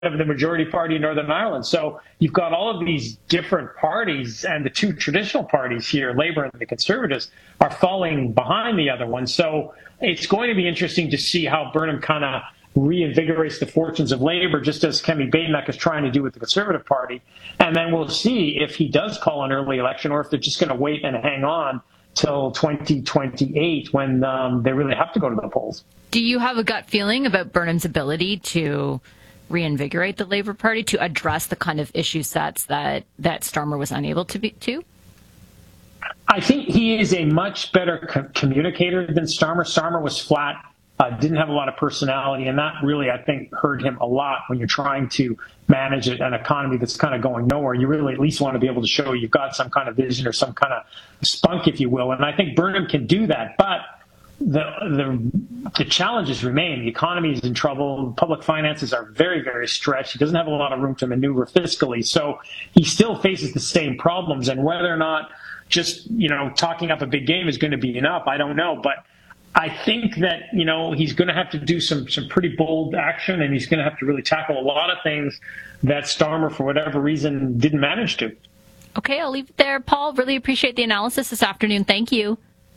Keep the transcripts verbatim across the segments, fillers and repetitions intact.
of the majority party in Northern Ireland. So you've got all of these different parties, and the two traditional parties here, Labour and the Conservatives, are falling behind the other one. So it's going to be interesting to see how Burnham kind of reinvigorates the fortunes of Labour, just as Kemi Badenoch is trying to do with the Conservative Party. And then we'll see if he does call an early election, or if they're just going to wait and hang on till twenty twenty-eight when um, they really have to go to the polls. Do you have a gut feeling about Burnham's ability to reinvigorate the Labour Party, to address the kind of issue sets that, that Starmer was unable to be to? I think he is a much better co- communicator than Starmer. Starmer was flat, uh, didn't have a lot of personality, and that really, I think, hurt him a lot when you're trying to manage an economy that's kind of going nowhere. You really at least want to be able to show you've got some kind of vision or some kind of spunk, if you will. And I think Burnham can do that, but the the the challenges remain. The economy is in trouble. Public finances are very, very stretched. He doesn't have a lot of room to maneuver fiscally. So he still faces the same problems. And whether or not just, you know, talking up a big game is going to be enough, I don't know. But I think that, you know, he's going to have to do some some pretty bold action, and he's going to have to really tackle a lot of things that Starmer, for whatever reason, didn't manage to. Okay, I'll leave it there. Paul, really appreciate the analysis this afternoon. Thank you.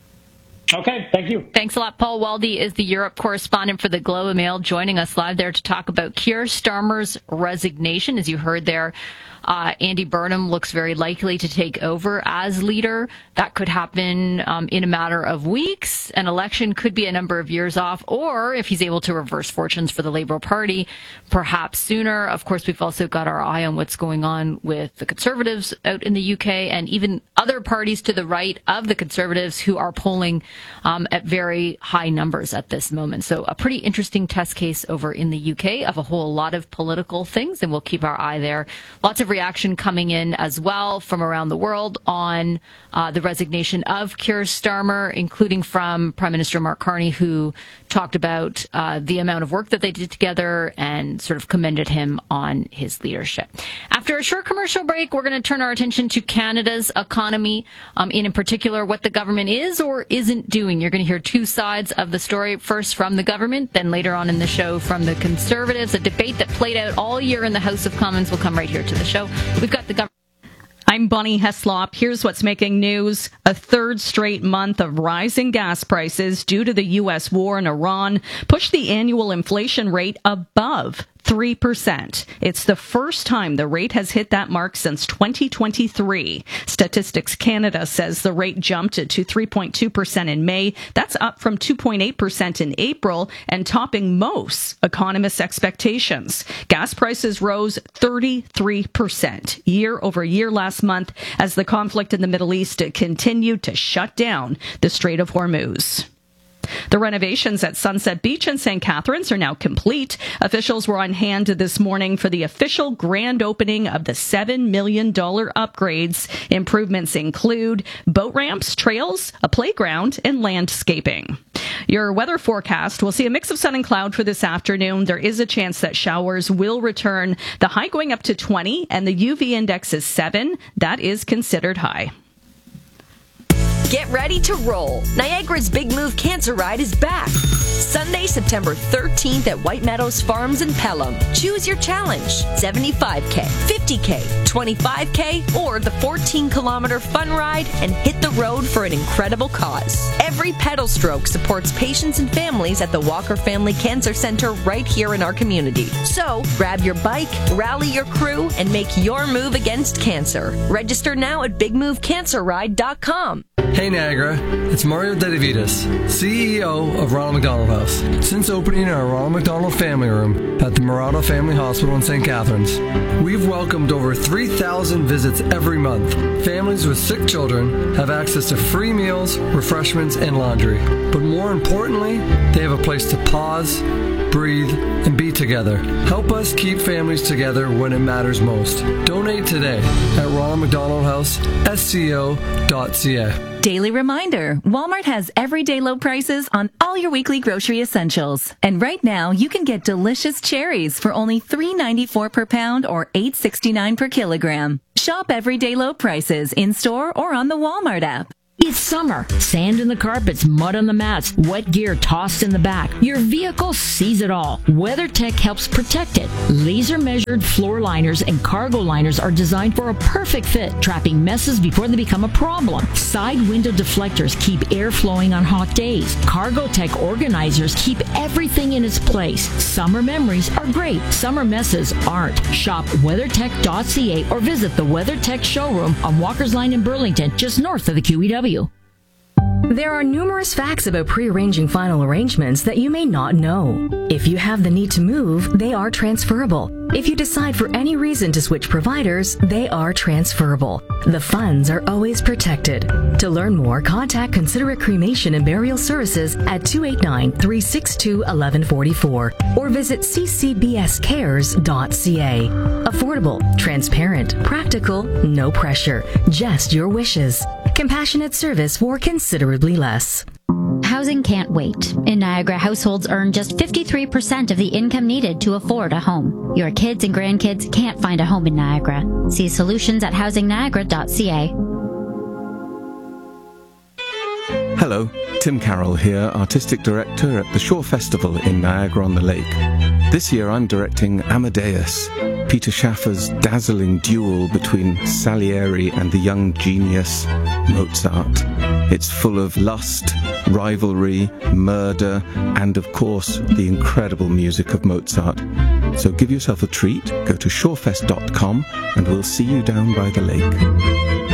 Okay, thank you. Thanks a lot. Paul Waldie is the Europe correspondent for the Globe and Mail, joining us live there to talk about Keir Starmer's resignation. As you heard there, uh, Andy Burnham looks very likely to take over as leader. That could happen um, in a matter of weeks. An election could be a number of years off, or if he's able to reverse fortunes for the Labour Party, perhaps sooner. Of course, we've also got our eye on what's going on with the Conservatives out in the U K, and even other parties to the right of the Conservatives who are polling um, at very high numbers at this moment. So a pretty interesting test case over in the U K of a whole lot of political things, and we'll keep our eye there. Lots of reaction coming in as well from around the world on uh, the resignation of Keir Starmer, including from Prime Minister Mark Carney, who talked about uh, the amount of work that they did together and sort of commended him on his leadership. After a short commercial break, we're going to turn our attention to Canada's economy, um, in, in particular what the government is or isn't doing. You're going to hear two sides of the story, first from the government, then later on in the show from the Conservatives. A debate that played out all year in the House of Commons will come right here to the show. We've got the government. I'm Bonnie Heslop. Here's what's making news. A third straight month of rising gas prices due to the U S war in Iran pushed the annual inflation rate above three percent. It's the first time the rate has hit that mark since twenty twenty-three. Statistics Canada says the rate jumped to three point two percent in May. That's up from two point eight percent in April and topping most economists' expectations. Gas prices rose thirty-three percent year over year last month as the conflict in the Middle East continued to shut down the Strait of Hormuz. The renovations at Sunset Beach and Saint Catharines are now complete. Officials were on hand this morning for the official grand opening of the seven million dollars upgrades. Improvements include boat ramps, trails, a playground, and landscaping. Your weather forecast will see a mix of sun and cloud for this afternoon. There is a chance that showers will return. The high going up to twenty, and the U V index is seven. That is considered high. Get ready to roll. Niagara's Big Move Cancer Ride is back. Sunday, September thirteenth at White Meadows Farms in Pelham. Choose your challenge. seventy-five K, fifty K, twenty-five K, or the fourteen kilometer fun ride and hit the road for an incredible cause. Every pedal stroke supports patients and families at the Walker Family Cancer Center right here in our community. So, grab your bike, rally your crew, and make your move against cancer. Register now at big move cancer ride dot com. Hey Niagara, it's Mario Dedivitas, C E O of Ronald McDonald House. Since opening our Ronald McDonald Family Room at the Murata Family Hospital in Saint Catharines, we've welcomed over three thousand visits every month. Families with sick children have access to free meals, refreshments, and laundry. But more importantly, they have a place to pause, breathe, and be together. Help us keep families together when it matters most. Donate today at Ronald McDonald House, S C O dot C A. Daily reminder, Walmart has everyday low prices on all your weekly grocery essentials. And right now, you can get delicious cherries for only three ninety-four per pound or eight sixty-nine per kilogram. Shop everyday low prices in-store or on the Walmart app. It's summer. Sand in the carpets, mud on the mats, wet gear tossed in the back. Your vehicle sees it all. WeatherTech helps protect it. Laser-measured floor liners and cargo liners are designed for a perfect fit, trapping messes before they become a problem. Side window deflectors keep air flowing on hot days. CargoTech organizers keep everything in its place. Summer memories are great. Summer messes aren't. Shop weathertech dot c a or visit the WeatherTech showroom on Walker's Line in Burlington, just north of the Q E W. There are numerous facts about pre-arranging final arrangements that you may not know. If you have the need to move, they are transferable. If you decide for any reason to switch providers, they are transferable. The funds are always protected. To learn more, contact Considerate Cremation and Burial Services at two eight nine, three six two, one one four four or visit c c b s cares dot c a. Affordable, transparent, practical, no pressure, just your wishes. Compassionate service for considerably less. Housing can't wait. In Niagara, households earn just fifty-three percent of the income needed to afford a home. Your kids and grandkids can't find a home in Niagara. See solutions at housing niagara dot c a. Hello, Tim Carroll here, Artistic Director at the Shore Festival in Niagara-on-the-Lake. This year I'm directing Amadeus, Peter Schaffer's dazzling duel between Salieri and the young genius Mozart. It's full of lust, rivalry, murder, and of course, the incredible music of Mozart. So give yourself a treat, go to shorefest dot com, and we'll see you down by the lake.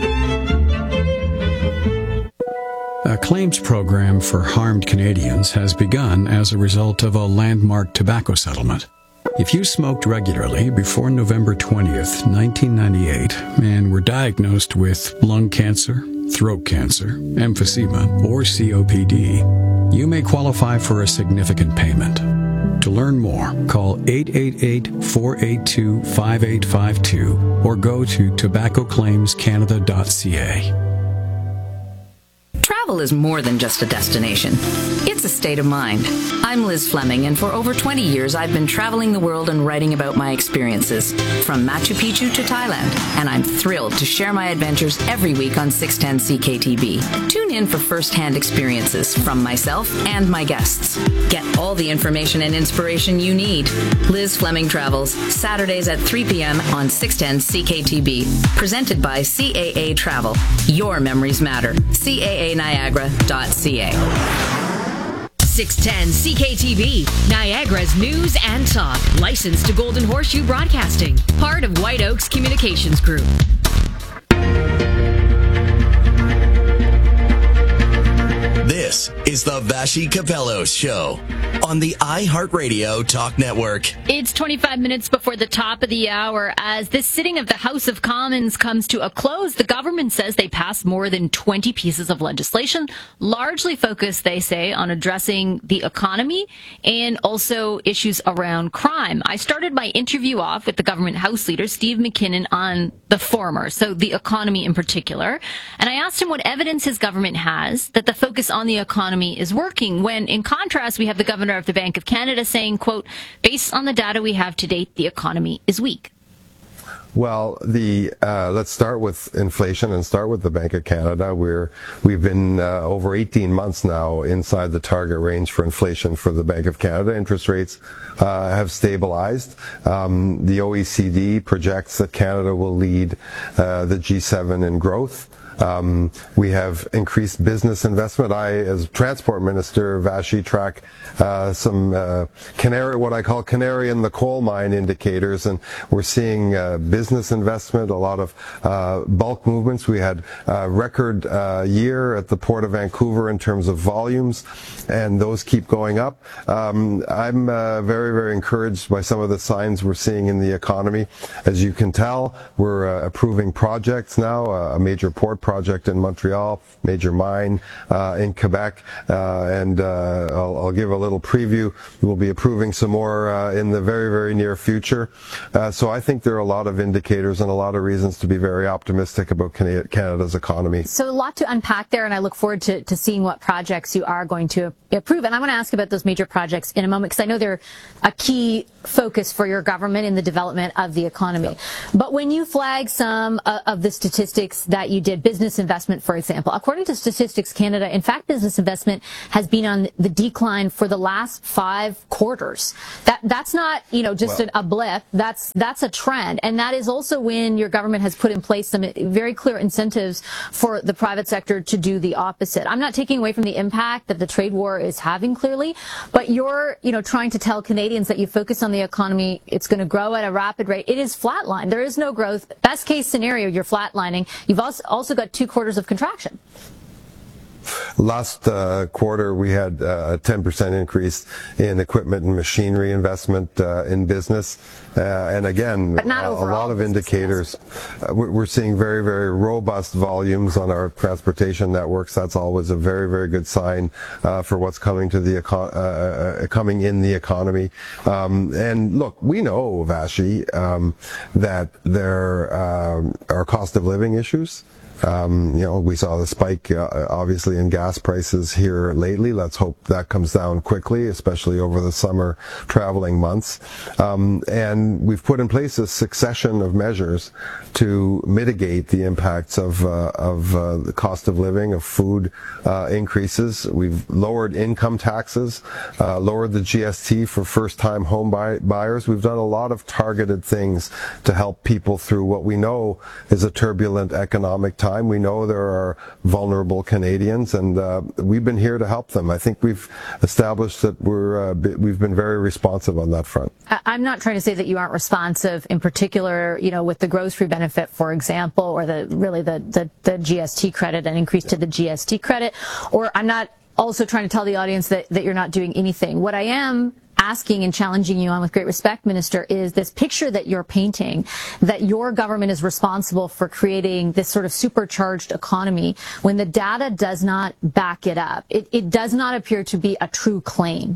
A claims program for harmed Canadians has begun as a result of a landmark tobacco settlement. If you smoked regularly before November twentieth, nineteen ninety-eight, and were diagnosed with lung cancer, throat cancer, emphysema, or C O P D, you may qualify for a significant payment. To learn more, call eight eight eight, four eight two, five eight five two or go to tobacco claims canada dot c a. Travel is more than just a destination. It's a state of mind. I'm Liz Fleming, and for over twenty years, I've been traveling the world and writing about my experiences, from Machu Picchu to Thailand, and I'm thrilled to share my adventures every week on six ten C K T B. Tune in for first-hand experiences from myself and my guests. Get all the information and inspiration you need. Liz Fleming Travels, Saturdays at three p.m. on six ten C K T B. Presented by C A A Travel. Your memories matter. C A A niagara dot c a. six ten C K T B, Niagara's news and talk. Licensed to Golden Horseshoe Broadcasting. Part of White Oaks Communications Group. This is the Vashi Capello Show on the iHeartRadio Talk Network. It's twenty-five minutes before the top of the hour. As this sitting of the House of Commons comes to a close, the government says they passed more than twenty pieces of legislation, largely focused, they say, on addressing the economy and also issues around crime. I started my interview off with the government House Leader, Steve McKinnon, on the former, so the economy in particular. And I asked him what evidence his government has that the focus on the economy is working, when in contrast we have the Governor of the Bank of Canada saying, quote, based on the data we have to date, the economy is weak. Well, the uh, let's start with inflation and start with the Bank of Canada. We're we've been uh, over eighteen months now inside the target range for inflation for the Bank of Canada. Interest rates uh, have stabilized. Um, the O E C D projects that Canada will lead uh, the G seven in growth. Um, we have increased business investment. I, as Transport Minister, Vashi, track uh, some uh, canary, what I call canary in the coal mine indicators, and we're seeing uh, business investment, a lot of uh, bulk movements. We had a record uh, year at the Port of Vancouver in terms of volumes, and those keep going up. Um, I'm uh, very, very encouraged by some of the signs we're seeing in the economy. As you can tell, we're uh, approving projects now, uh, a major port project in Montreal, major mine uh, in Quebec, uh, and uh, I'll, I'll give a little preview. We'll be approving some more uh, in the very, very near future. Uh, so I think there are a lot of indicators and a lot of reasons to be very optimistic about Canada's economy. So a lot to unpack there, and I look forward to, to seeing what projects you are going to approve. And I'm going to ask about those major projects in a moment, because I know they're a key focus for your government in the development of the economy. Yep. But when you flag some uh, of the statistics that you did, business investment, for example. According to Statistics Canada, in fact, business investment has been on the decline for the last five quarters. That that's not, you know, just well, an, a blip. That's that's a trend, and that is also when your government has put in place some very clear incentives for the private sector to do the opposite. I'm not taking away from the impact that the trade war is having, clearly, but you're, you know, trying to tell Canadians that you focus on the economy, it's going to grow at a rapid rate. It is flatlined. There is no growth. Best case scenario, you're flatlining. You've also also got two quarters of contraction. Last uh, quarter, we had uh, a ten percent increase in equipment and machinery investment uh, in business. Uh, and again, a, a lot of indicators. Uh, we're seeing very, very robust volumes on our transportation networks. That's always a very, very good sign uh, for what's coming to the econ- uh, uh, coming in the economy. Um, and look, we know, Vashi, um, that there um, are cost of living issues. Um, you know, we saw the spike, uh, obviously, in gas prices here lately. Let's hope that comes down quickly, especially over the summer traveling months. Um, and we've put in place a succession of measures to mitigate the impacts of uh, of uh, the cost of living, of food uh, increases. We've lowered income taxes, uh, lowered the G S T for first-time home buy- buyers. We've done a lot of targeted things to help people through what we know is a turbulent economic time. We know there are vulnerable Canadians, and uh, we've been here to help them. I think we've established that we're uh, we've been very responsive on that front. I'm not trying to say that you aren't responsive, in particular, you know, with the grocery benefit, for example, or the really the the, the G S T credit, an increase to the G S T credit, or I'm not also trying to tell the audience that, that you're not doing anything. What I am asking and challenging you on, with great respect, Minister, is this picture that you're painting, that your government is responsible for creating this sort of supercharged economy, when the data does not back it up. It, it does not appear to be a true claim.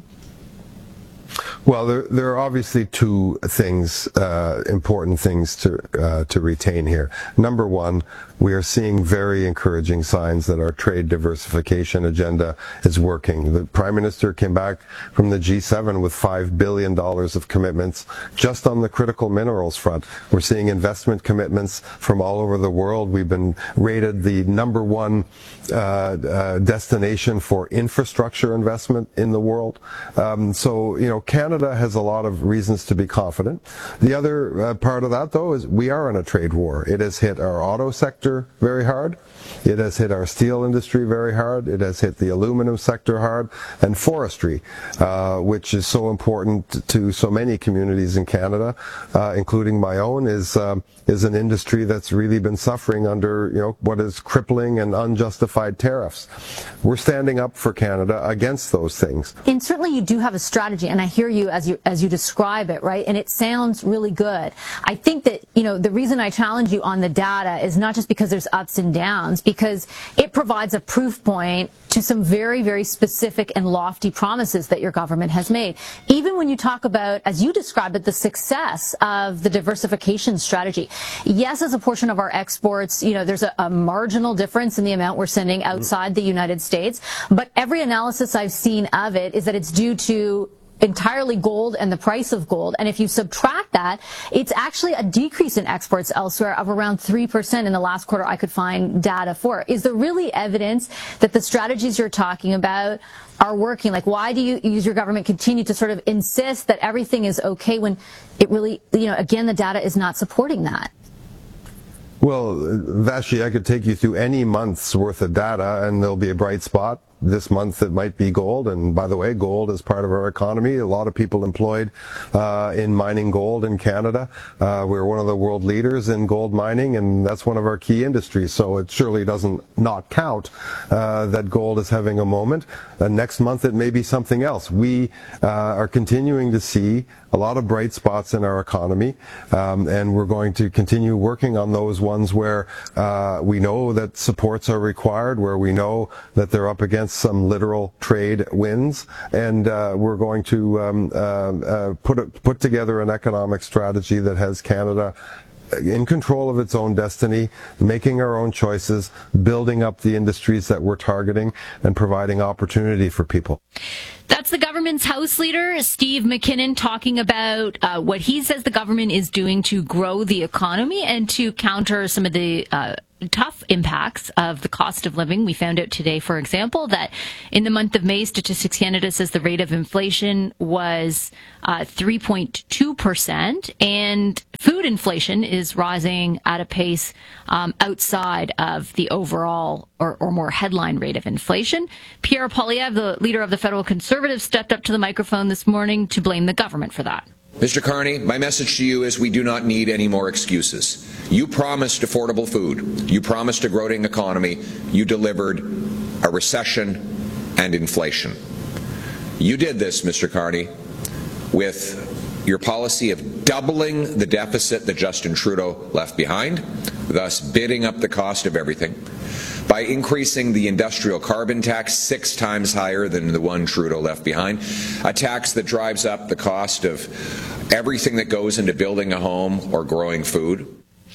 Well, there, there are obviously two things, uh, important things to uh, to retain here. Number one, we are seeing very encouraging signs that our trade diversification agenda is working. The Prime Minister came back from the G seven with five billion dollars of commitments just on the critical minerals front. We're seeing investment commitments from all over the world. We've been rated the number one uh, uh, destination for infrastructure investment in the world. Um, so, you know, Canada has a lot of reasons to be confident. The other uh, part of that, though, is we are in a trade war. It has hit our auto sector very hard. It has hit our steel industry very hard. It has hit the aluminum sector hard, and forestry, uh, which is so important to so many communities in Canada, uh, including my own, is um, is an industry that's really been suffering under, you know, what is crippling and unjustified tariffs. We're standing up for Canada against those things. And certainly you do have a strategy, and I hear you as you as you describe it, right? And it sounds really good. I think that, you know, the reason I challenge you on the data is not just because there's ups and downs, because it provides a proof point to some very, very specific and lofty promises that your government has made. Even when you talk about, as you described it, the success of the diversification strategy. Yes, as a portion of our exports, you know, there's a, a marginal difference in the amount we're sending outside the United States, but every analysis I've seen of it is that it's due to entirely gold and the price of gold. And if you subtract that, it's actually a decrease in exports elsewhere of around three percent in the last quarter I could find data for. Is there really evidence that the strategies you're talking about are working? Like, why do you use your government continue to sort of insist that everything is okay when it really, you know, again, the data is not supporting that? Well, Vashi, I could take you through any month's worth of data and there'll be a bright spot. This month it might be gold, and by the way, gold is part of our economy. A lot of people employed uh, in mining gold in Canada. Uh, we're one of the world leaders in gold mining, and that's one of our key industries, so it surely doesn't not count uh, that gold is having a moment. Uh, next month it may be something else. We uh, are continuing to see a lot of bright spots in our economy, um, and we're going to continue working on those ones where uh, we know that supports are required, where we know that they're up against some literal trade wins, and uh, we're going to um, uh, uh, put a, put together an economic strategy that has Canada in control of its own destiny, making our own choices, building up the industries that we're targeting, and providing opportunity for people. That's the government's House Leader, Steve McKinnon, talking about uh, what he says the government is doing to grow the economy and to counter some of the uh, tough impacts of the cost of living. We found out today, for example, that in the month of May, Statistics Canada says the rate of inflation was uh, three point two percent, and food inflation is rising at a pace um, outside of the overall or, or more headline rate of inflation. Pierre Poilievre, the leader of the federal Conservatives, stepped up to the microphone this morning to blame the government for that. Mister Carney, my message to you is we do not need any more excuses. You promised affordable food. You promised a growing economy. You delivered a recession and inflation. You did this, Mister Carney, with your policy of doubling the deficit that Justin Trudeau left behind, thus bidding up the cost of everything, by increasing the industrial carbon tax six times higher than the one Trudeau left behind, a tax that drives up the cost of everything that goes into building a home or growing food.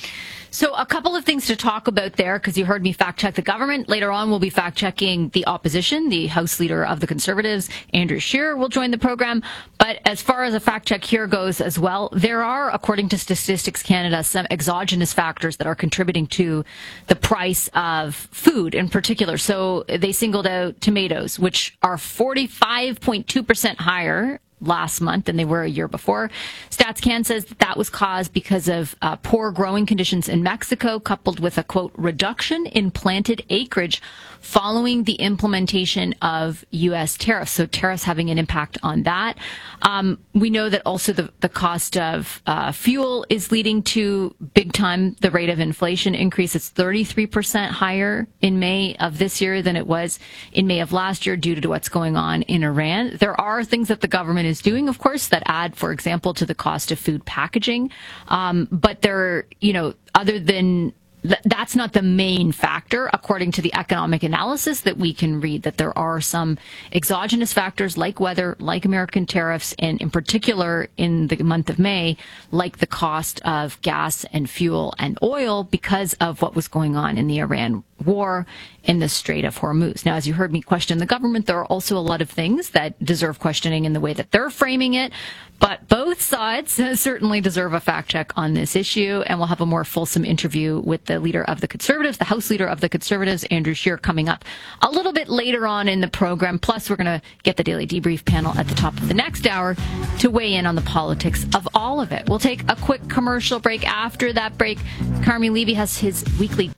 So a couple of things to talk about there, because you heard me fact-check the government. Later on, we'll be fact-checking the opposition. The House Leader of the Conservatives, Andrew Scheer, will join the program. But as far as a fact-check here goes as well, there are, according to Statistics Canada, some exogenous factors that are contributing to the price of food in particular. So they singled out tomatoes, which are forty-five point two percent higher last month than they were a year before. StatsCan says that that was caused because of uh, poor growing conditions in Mexico, coupled with a, quote, reduction in planted acreage following the implementation of U S tariffs. So tariffs having an impact on that. Um, we know that also the, the cost of uh, fuel is leading to big time the rate of inflation increase. It's thirty-three percent higher in May of this year than it was in May of last year due to what's going on in Iran. There are things that the government is doing, of course, that add, for example, to the cost of food packaging. Um, but they're, you know, other than that's not the main factor, according to the economic analysis that we can read, that there are some exogenous factors like weather, like American tariffs, and in particular in the month of May, like the cost of gas and fuel and oil because of what was going on in the Iran war in the Strait of Hormuz. Now, as you heard me question the government, there are also a lot of things that deserve questioning in the way that they're framing it. But both sides certainly deserve a fact check on this issue, and we'll have a more fulsome interview with the leader of the Conservatives, the House Leader of the Conservatives, Andrew Scheer, coming up a little bit later on in the program. Plus, we're going to get the Daily Debrief panel at the top of the next hour to weigh in on the politics of all of it. We'll take a quick commercial break. After that break, Carmi Levy has his weekly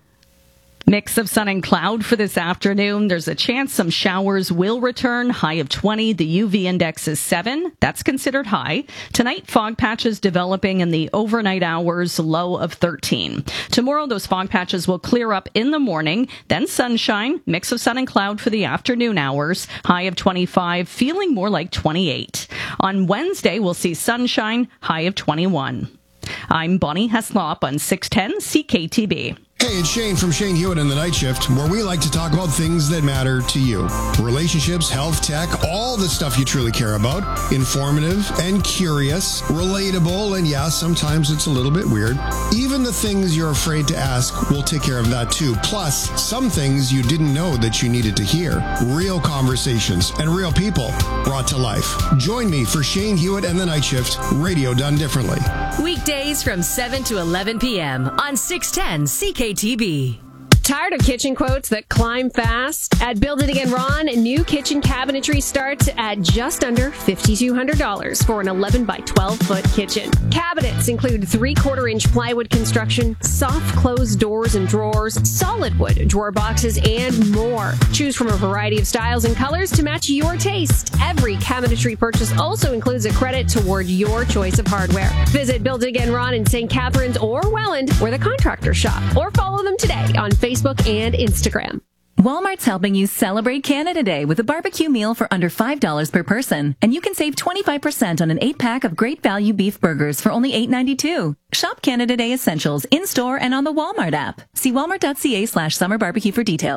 mix of sun and cloud for this afternoon. There's a chance some showers will return. High of twenty. The U V index is seven. That's considered high. Tonight, fog patches developing in the overnight hours. Low of thirteen. Tomorrow, those fog patches will clear up in the morning. Then sunshine. Mix of sun and cloud for the afternoon hours. High of twenty-five. Feeling more like twenty-eight. On Wednesday, we'll see sunshine. High of twenty-one. I'm Bonnie Heslop on six ten C K T B. Hey, it's Shane from Shane Hewitt and the Night Shift, where we like to talk about things that matter to you. Relationships, health, tech, all the stuff you truly care about. Informative and curious, relatable, and yeah, sometimes it's a little bit weird. Even the things you're afraid to ask, we'll take care of that too. Plus, some things you didn't know that you needed to hear. Real conversations and real people brought to life. Join me for Shane Hewitt and the Night Shift, radio done differently. Weekdays from seven to eleven p.m. on six ten C K T B. Tired of kitchen quotes that climb fast? At Build It Again Ron, new kitchen cabinetry starts at just under five thousand two hundred dollars for an eleven by twelve foot kitchen. Cabinets include three-quarter inch plywood construction, soft closed doors and drawers, solid wood drawer boxes, and more. Choose from a variety of styles and colors to match your taste. Every cabinetry purchase also includes a credit toward your choice of hardware. Visit Build It Again Ron in Saint Catharines or Welland, where the contractors shop, or follow them today on Facebook and Instagram. Walmart's helping you celebrate Canada Day with a barbecue meal for under five dollars per person. And you can save twenty-five percent on an eight-pack of great value beef burgers for only eight ninety-two. Shop Canada Day essentials in-store and on the Walmart app. See walmart.ca slash summer barbecue for details.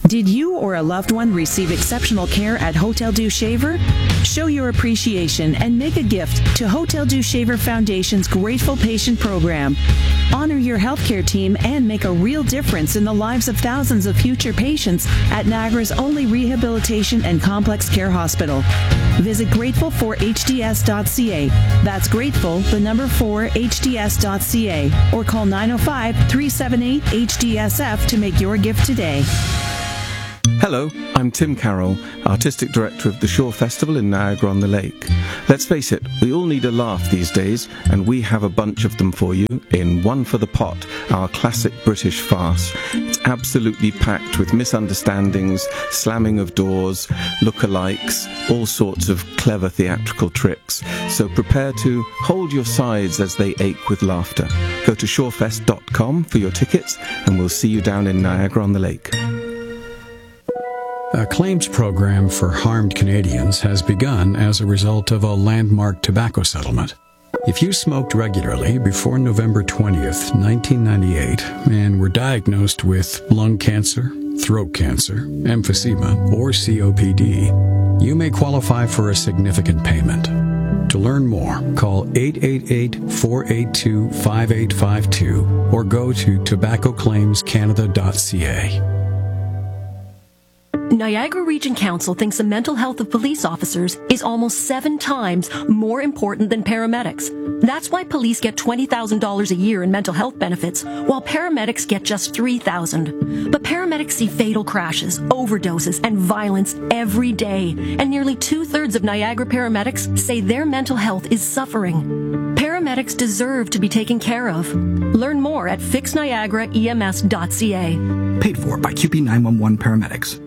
Did you or a loved one receive exceptional care at Hotel Dieu Shaver? Show your appreciation and make a gift to Hotel Dieu Shaver Foundation's Grateful Patient Program. Honor your healthcare team and make a real difference in the lives of thousands of future patients at Niagara's only rehabilitation and complex care hospital. Visit grateful for h d s dot c a. That's grateful, the number four, h d s dot c a, or call nine oh five, three seven eight, H D S F to make your gift today. Hello, I'm Tim Carroll, Artistic Director of the Shore Festival in Niagara-on-the-Lake. Let's face it, we all need a laugh these days, and we have a bunch of them for you in One for the Pot, our classic British farce. It's absolutely packed with misunderstandings, slamming of doors, look-alikes, all sorts of clever theatrical tricks. So prepare to hold your sides as they ache with laughter. Go to shorefest dot com for your tickets, and we'll see you down in Niagara-on-the-Lake. A claims program for harmed Canadians has begun as a result of a landmark tobacco settlement. If you smoked regularly before November twentieth, nineteen ninety-eight, and were diagnosed with lung cancer, throat cancer, emphysema, or C O P D, you may qualify for a significant payment. To learn more, call eight eight eight, four eight two, five eight five two or go to tobacco claims canada dot c a. Niagara Region Council thinks the mental health of police officers is almost seven times more important than paramedics. That's why police get twenty thousand dollars a year in mental health benefits, while paramedics get just three thousand dollars. But paramedics see fatal crashes, overdoses, and violence every day, and nearly two-thirds of Niagara paramedics say their mental health is suffering. Paramedics deserve to be taken care of. Learn more at fix niagara e m s dot c a. Paid for by Q P nine one one Paramedics.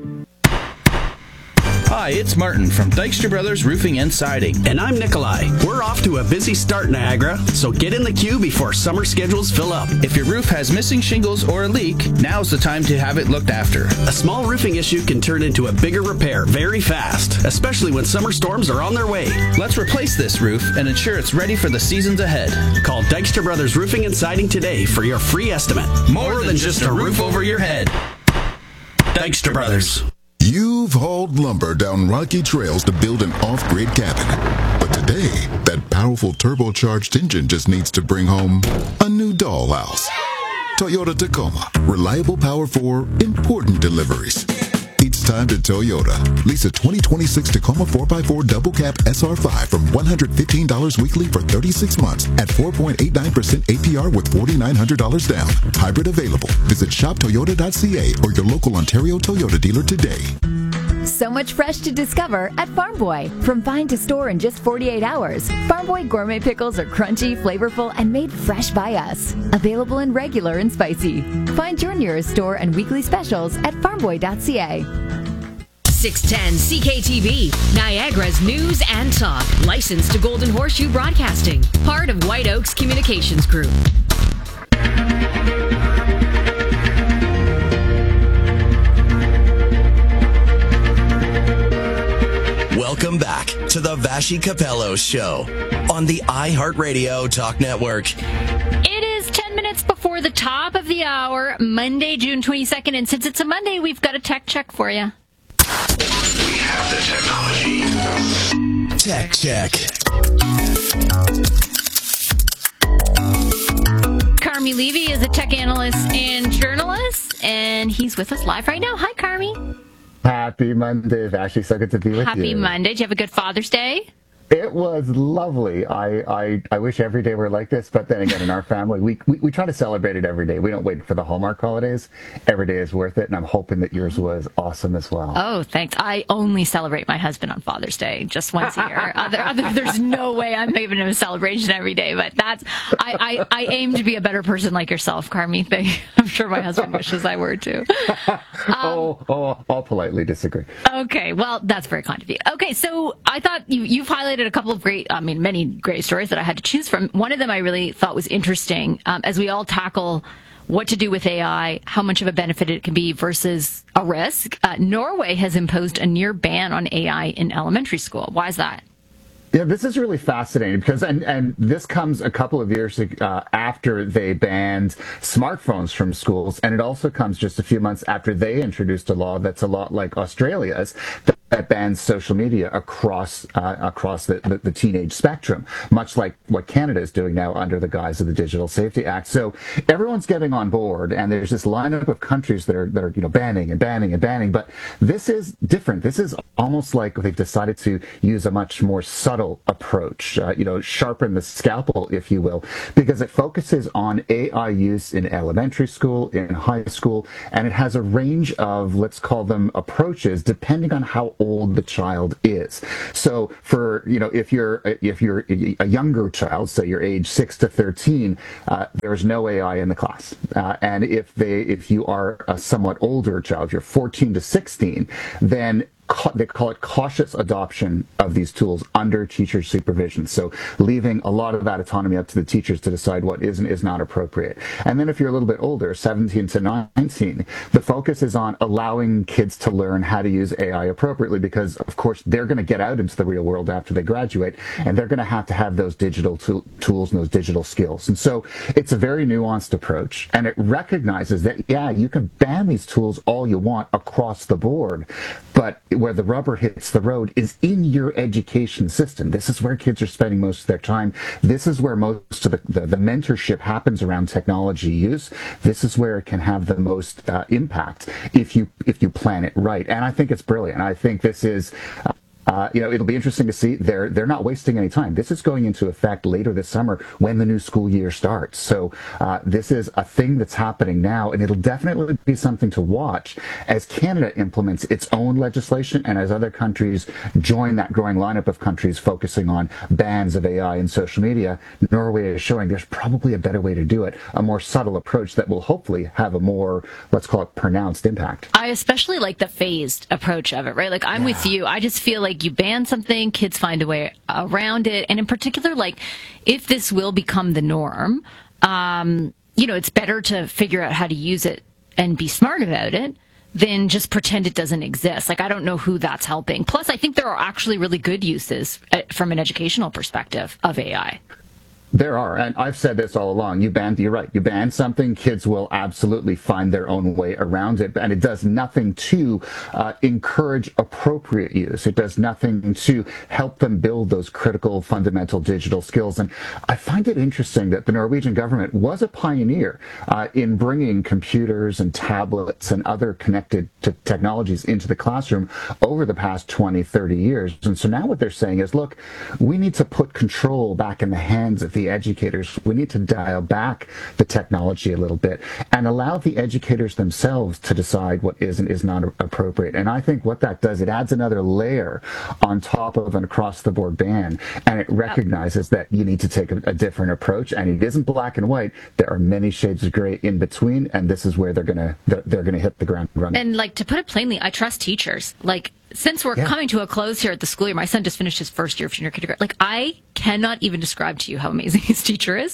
Hi, it's Martin from Dykstra Brothers Roofing and Siding. And I'm Nikolai. We're off to a busy start, Niagara, so get in the queue before summer schedules fill up. If your roof has missing shingles or a leak, now's the time to have it looked after. A small roofing issue can turn into a bigger repair very fast, especially when summer storms are on their way. Let's replace this roof and ensure it's ready for the seasons ahead. Call Dykstra Brothers Roofing and Siding today for your free estimate. More, More than, than just a roof over your head. Dykstra Brothers. You've hauled lumber down rocky trails to build an off-grid cabin. But today, that powerful turbocharged engine just needs to bring home a new dollhouse. Toyota Tacoma. Reliable power for important deliveries. It's time to Toyota. Lease a twenty twenty-six Tacoma four by four Double Cab S R five from one hundred fifteen dollars weekly for thirty-six months at four point eight nine percent A P R with four thousand nine hundred dollars down. Hybrid available. Visit shop toyota dot c a or your local Ontario Toyota dealer today. So much fresh to discover at Farm Boy. From vine to store in just forty-eight hours, Farm Boy gourmet pickles are crunchy, flavorful, and made fresh by us. Available in regular and spicy. Find your nearest store and weekly specials at farm boy dot c a. six ten C K T V, Niagara's news and talk. Licensed to Golden Horseshoe Broadcasting. Part of White Oaks Communications Group. Welcome back to the Vashi Capello Show on the iHeartRadio Talk Network. It is ten minutes before the top of the hour, Monday, June twenty-second, and since it's a Monday, we've got a tech check for you. We have the technology. Tech check. Carmi Levy is a tech analyst and journalist, and he's with us live right now. Hi, Carmi. Happy Monday, Vashi. So good to be with Happy you. Happy Monday. Did you have a good Father's Day? It was lovely. I, I, I wish every day were like this, but then again, in our family, we, we we try to celebrate it every day. We don't wait for the Hallmark holidays. Every day is worth it, and I'm hoping that yours was awesome as well. Oh, thanks. I only celebrate my husband on Father's Day just once a year. other, other, there's no way I'm giving him a celebration every day, but that's I, I, I aim to be a better person like yourself, Carmi. I'm sure my husband wishes I were too. Um, oh, oh, I'll politely disagree. Okay, well, that's very kind of you. Okay, so I thought you, you've highlighted a couple of great, I mean, many great stories that I had to choose from. One of them I really thought was interesting um, as we all tackle what to do with A I, how much of a benefit it can be versus a risk. Uh, Norway has imposed a near ban on A I in elementary school. Why is that? Yeah, this is really fascinating because, and, and this comes a couple of years uh, after they banned smartphones from schools, and it also comes just a few months after they introduced a law that's a lot like Australia's that, that bans social media across uh, across the, the, the teenage spectrum, much like what Canada is doing now under the guise of the Digital Safety Act. So everyone's getting on board, and there's this lineup of countries that are that are you know banning and banning and banning. But this is different. This is almost like they've decided to use a much more subtle approach, uh, you know, sharpen the scalpel, if you will, because it focuses on A I use in elementary school, in high school, and it has a range of, let's call them approaches, depending on how old the child is. So for, you know, if you're if you're a younger child, say you're age six to thirteen, uh, there's no A I in the class. Uh, and if they if you are a somewhat older child, if you're fourteen to sixteen, then they call it cautious adoption of these tools under teacher supervision. So leaving a lot of that autonomy up to the teachers to decide what is and is not appropriate. And then if you're a little bit older, seventeen to nineteen, the focus is on allowing kids to learn how to use A I appropriately because, of course, they're going to get out into the real world after they graduate, and they're going to have to have those digital to- tools and those digital skills. And so it's a very nuanced approach, and it recognizes that, yeah, you can ban these tools all you want across the board, but where the rubber hits the road is in your education system. This is where kids are spending most of their time. This is where most of the, the, the mentorship happens around technology use. This is where it can have the most uh, impact if you if you plan it right. And I think it's brilliant. I think this is uh, Uh, you know, it'll be interesting to see. They're they're not wasting any time. This is going into effect later this summer when the new school year starts. So uh, this is a thing that's happening now, and it'll definitely be something to watch as Canada implements its own legislation and as other countries join that growing lineup of countries focusing on bans of A I and social media. Norway is showing there's probably a better way to do it, a more subtle approach that will hopefully have a more, let's call it, pronounced impact. I especially like the phased approach of it, right? Like, I'm yeah. with you. I just feel like you ban something, kids find a way around it. And in particular, like, if this will become the norm, um, you know, it's better to figure out how to use it and be smart about it than just pretend it doesn't exist. Like, I don't know who that's helping. Plus, I think there are actually really good uses uh, from an educational perspective of A I. There are, and I've said this all along. You ban, you're right. You ban something, kids will absolutely find their own way around it, and it does nothing to uh, encourage appropriate use. It does nothing to help them build those critical, fundamental digital skills. And I find it interesting that the Norwegian government was a pioneer uh, in bringing computers and tablets and other connected to technologies into the classroom over the past twenty, thirty years. And so now what they're saying is, look, we need to put control back in the hands of the educators. We need to dial back the technology a little bit and allow the educators themselves to decide what is and is not appropriate. And I think what that does, it adds another layer on top of an across-the-board ban, and it recognizes that you need to take a, a different approach, and it isn't black and white. There are many shades of gray in between, and this is where they're gonna they're, they're gonna hit the ground running. And like, to put it plainly, I trust teachers. Like, since we're yeah. coming to a close here at the school year, my son just finished his first year of junior kindergarten. Like, I cannot even describe to you how amazing his teacher is,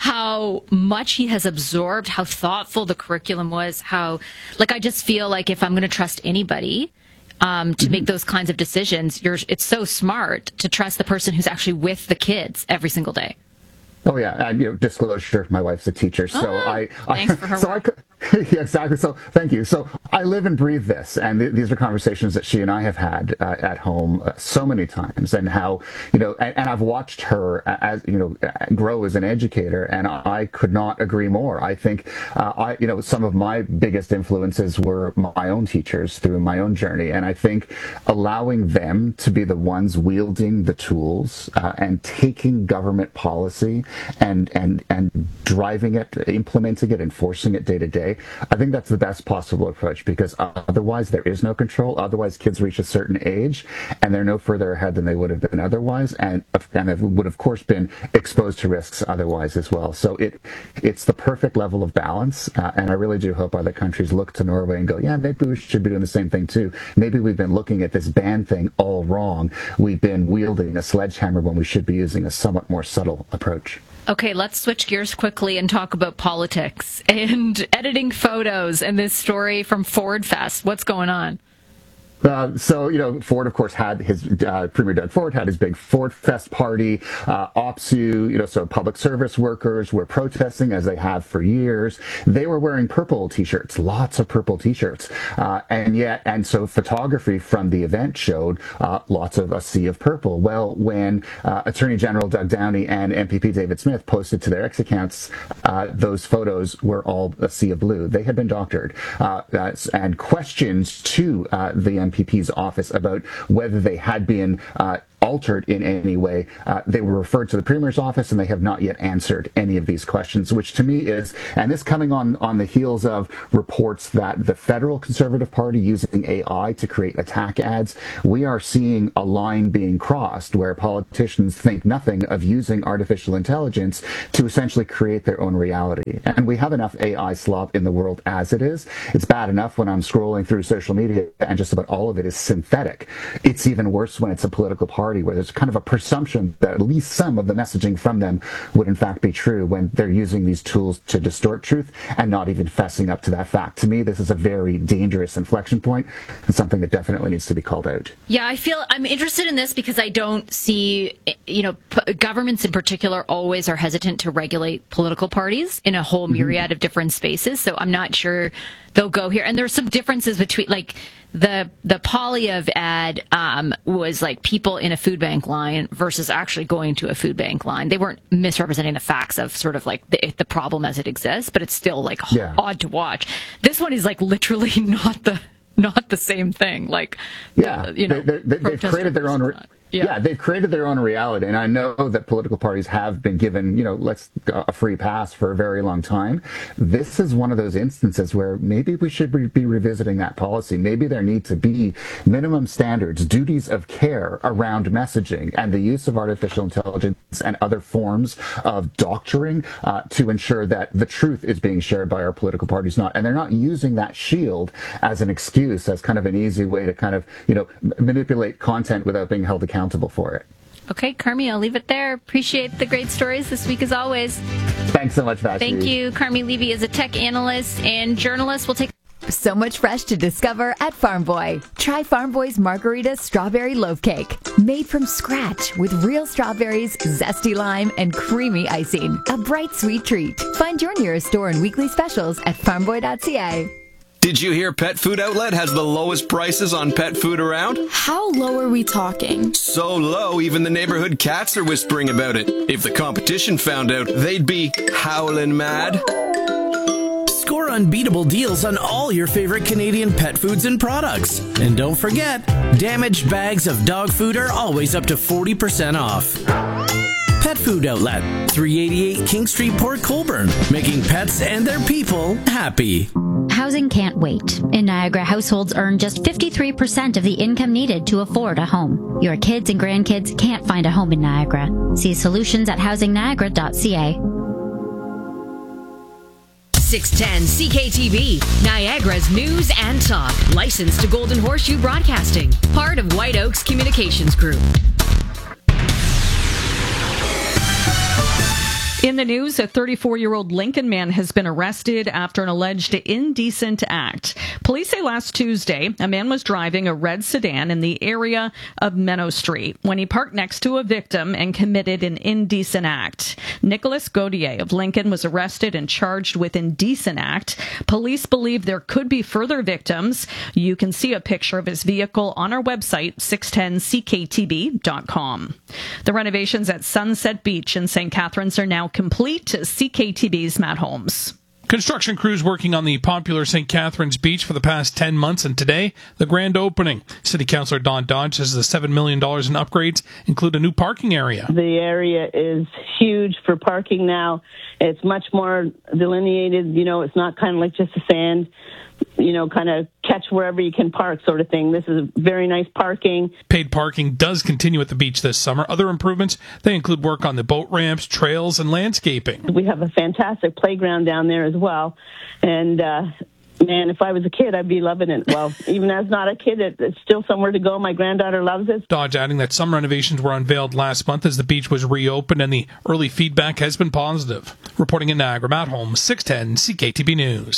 how much he has absorbed, how thoughtful the curriculum was, how, like, I just feel like if I'm going to trust anybody um, to mm-hmm. make those kinds of decisions, you're, it's so smart to trust the person who's actually with the kids every single day. Oh yeah, and, you know, disclosure, my wife's a teacher, so oh, I, I thanks for her so work. I yeah, exactly. So thank you. So I live and breathe this, and th- these are conversations that she and I have had uh, at home uh, so many times, and how, you know, and, and I've watched her as, you know, grow as an educator, and I could not agree more. I think uh, I, you know, some of my biggest influences were my own teachers through my own journey, and I think allowing them to be the ones wielding the tools uh, and taking government policy and and and driving it, implementing it, enforcing it day to day, I think that's the best possible approach, because otherwise there is no control. Otherwise, kids reach a certain age and they're no further ahead than they would have been otherwise, and and would of course been exposed to risks otherwise as well. So it it's the perfect level of balance, uh, and I really do hope other countries look to Norway and go, yeah, maybe we should be doing the same thing too. Maybe we've been looking at this ban thing all wrong. We've been wielding a sledgehammer when we should be using a somewhat more subtle approach. Okay, let's switch gears quickly and talk about politics and editing photos and this story from Ford Fest. What's going on? Uh, so, you know, Ford, of course, had his, uh, Premier Doug Ford had his big Ford Fest party. Uh, OPSEU, you know, so public service workers were protesting as they have for years. They were wearing purple t-shirts, lots of purple t-shirts. Uh, and yet, and so photography from the event showed uh, lots of a sea of purple. Well, when uh, Attorney General Doug Downey and M P P David Smith posted to their X accounts, uh, those photos were all a sea of blue. They had been doctored. Uh, and questions to uh, the M P P's office about whether they had been uh, altered in any way. Uh, they were referred to the Premier's office, and they have not yet answered any of these questions, which to me is, and this coming on, on the heels of reports that the federal Conservative Party using A I to create attack ads. We are seeing a line being crossed where politicians think nothing of using artificial intelligence to essentially create their own reality. And we have enough A I slop in the world as it is. It's bad enough when I'm scrolling through social media and just about all of it is synthetic. It's even worse when it's a political party where there's kind of a presumption that at least some of the messaging from them would in fact be true when they're using these tools to distort truth and not even fessing up to that fact. To me, this is a very dangerous inflection point and something that definitely needs to be called out. Yeah, I feel I'm interested in this because I don't see, you know, p- governments in particular always are hesitant to regulate political parties in a whole myriad mm-hmm. of different spaces. So I'm not sure they'll go here. And there's some differences between, like, the the Polyev ad um, was like people in a food bank line versus actually going to a food bank line. They weren't misrepresenting the facts of sort of like the, the problem as it exists, but it's still like yeah. odd to watch. This one is like literally not the not the same thing. Like, yeah, the, you know, they, they, they've created their own. Re- Yeah. yeah, they've created their own reality, and I know that political parties have been given, you know, let's a free pass for a very long time. This is one of those instances where maybe we should re- be revisiting that policy. Maybe there need to be minimum standards, duties of care around messaging and the use of artificial intelligence and other forms of doctoring uh, to ensure that the truth is being shared by our political parties, not, and they're not using that shield as an excuse, as kind of an easy way to kind of, you know, manipulate content without being held accountable for it. Okay, Carmi, I'll leave it there. Appreciate the great stories this week as always. Thanks so much, Vashi. Thank you. Carmi Levy is a tech analyst and journalist. We'll take so much fresh to discover at Farm Boy. Try Farm Boy's Margarita Strawberry Loaf Cake. Made from scratch with real strawberries, zesty lime, and creamy icing. A bright, sweet treat. Find your nearest store and weekly specials at farm boy dot c a. Did you hear Pet Food Outlet has the lowest prices on pet food around? How low are we talking? So low, even the neighborhood cats are whispering about it. If the competition found out, they'd be howling mad. Score unbeatable deals on all your favorite Canadian pet foods and products. And don't forget, damaged bags of dog food are always up to forty percent off. Pet Food Outlet, three eighty-eight King Street, Port Colborne, making pets and their people happy. Housing can't wait. In Niagara, households earn just fifty-three percent of the income needed to afford a home. Your kids and grandkids can't find a home in Niagara. See solutions at housing niagara dot c a. six ten C K T V, Niagara's news and talk. Licensed to Golden Horseshoe Broadcasting. Part of White Oaks Communications Group. In the news, a thirty-four-year-old Lincoln man has been arrested after an alleged indecent act. Police say last Tuesday, a man was driving a red sedan in the area of Meadow Street when he parked next to a victim and committed an indecent act. Nicholas Gaudier of Lincoln was arrested and charged with indecent act. Police believe there could be further victims. You can see a picture of his vehicle on our website, six ten c k t b dot com. The renovations at Sunset Beach in Saint Catharines are now complete. C K T B's Matt Holmes. Construction crews working on the popular Saint Catharines Beach for the past ten months, and today, the grand opening. City Councillor Don Dodge says the seven million dollars in upgrades include a new parking area. The area is huge for parking now. It's much more delineated. You know, it's not kind of like just a sand, you know, kind of catch wherever you can park sort of thing. This is very nice parking. Paid parking does continue at the beach this summer. Other improvements, they include work on the boat ramps, trails, and landscaping. We have a fantastic playground down there as well. And, uh, man, if I was a kid, I'd be loving it. Well, even as not a kid, it, it's still somewhere to go. My granddaughter loves it. Dodge adding that some renovations were unveiled last month as the beach was reopened, and the early feedback has been positive. Reporting in Niagara, Matt Holmes, six ten C K T B News.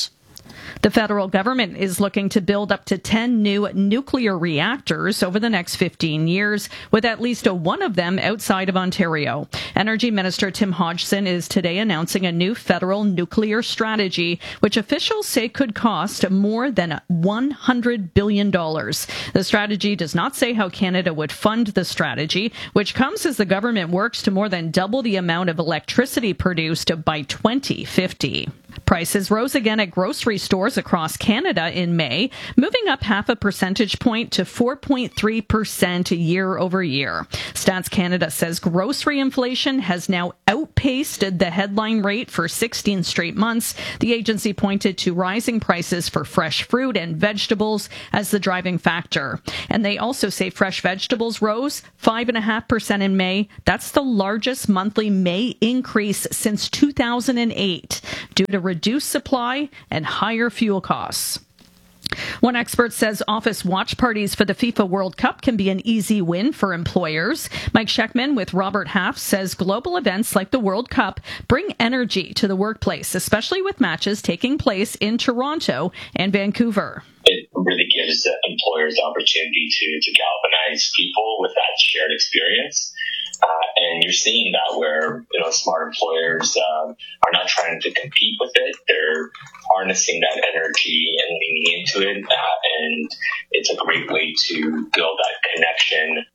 The federal government is looking to build up to ten new nuclear reactors over the next fifteen years, with at least one of them outside of Ontario. Energy Minister Tim Hodgson is today announcing a new federal nuclear strategy, which officials say could cost more than one hundred billion dollars. The strategy does not say how Canada would fund the strategy, which comes as the government works to more than double the amount of electricity produced by twenty fifty. Prices rose again at grocery stores across Canada in May, moving up half a percentage point to four point three percent year over year. Stats Canada says grocery inflation has now outpaced the headline rate for sixteen straight months. The agency pointed to rising prices for fresh fruit and vegetables as the driving factor. And they also say fresh vegetables rose five point five percent in May. That's the largest monthly May increase since two thousand eight, due to reduced supply and higher fuel costs. One expert says office watch parties for the FIFA World Cup can be an easy win for employers. Mike Scheckman with Robert Half says global events like the World Cup bring energy to the workplace, especially with matches taking place in Toronto and Vancouver. It really gives employers the opportunity to, to galvanize people with that shared experience. Uh, and you're seeing that where, you know, smart employers um, are not trying to compete with it. They're harnessing that energy and leaning into it. Uh, and it's a great way to build that connection.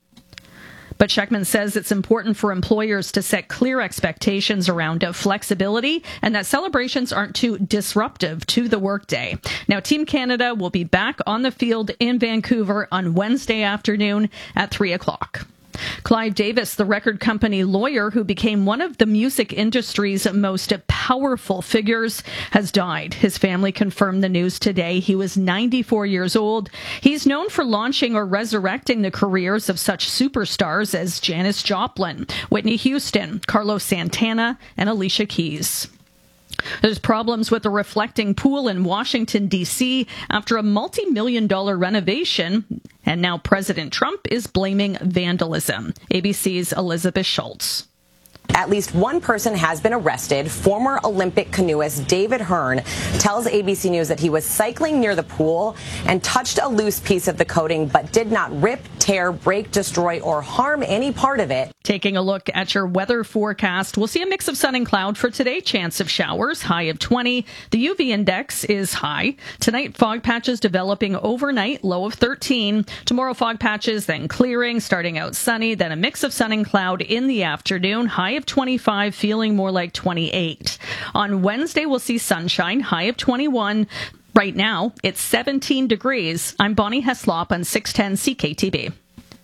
But Scheckman says it's important for employers to set clear expectations around flexibility and that celebrations aren't too disruptive to the workday. Now, Team Canada will be back on the field in Vancouver on Wednesday afternoon at three o'clock. Clive Davis, the record company lawyer who became one of the music industry's most powerful figures, has died. His family confirmed the news today. He was ninety-four years old. He's known for launching or resurrecting the careers of such superstars as Janis Joplin, Whitney Houston, Carlos Santana, and Alicia Keys. There's problems with the reflecting pool in Washington, D C after a multi-million dollar renovation, and now President Trump is blaming vandalism. A B C's Elizabeth Schultz. At least one person has been arrested. Former Olympic canoeist David Hearn tells A B C News that he was cycling near the pool and touched a loose piece of the coating, but did not rip, tear, break, destroy, or harm any part of it. Taking a look at your weather forecast, we'll see a mix of sun and cloud for today. Chance of showers, high of twenty. The U V index is high. Tonight, fog patches developing overnight, low of thirteen. Tomorrow, fog patches, then clearing, starting out sunny, then a mix of sun and cloud in the afternoon, high of twenty-five, feeling more like twenty-eight. On Wednesday, we'll see sunshine, high of twenty-one. Right now, it's seventeen degrees. I'm Bonnie Heslop on six ten C K T B.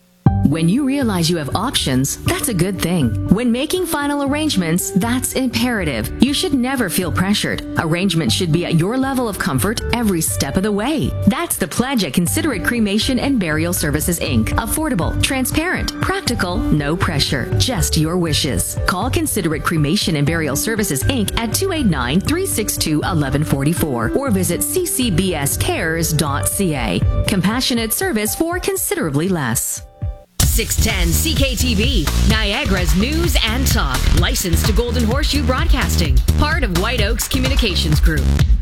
When you realize you have options, that's a good thing. When making final arrangements, that's imperative. You should never feel pressured. Arrangements should be at your level of comfort every step of the way. That's the pledge at Considerate Cremation and Burial Services, Incorporated. Affordable, transparent, practical, no pressure, just your wishes. Call Considerate Cremation and Burial Services, Incorporated at two eight nine, three six two, one one four four or visit c c b s cares dot c a. Compassionate service for considerably less. six ten C K T V, Niagara's news and talk. Licensed to Golden Horseshoe Broadcasting. Part of White Oaks Communications Group.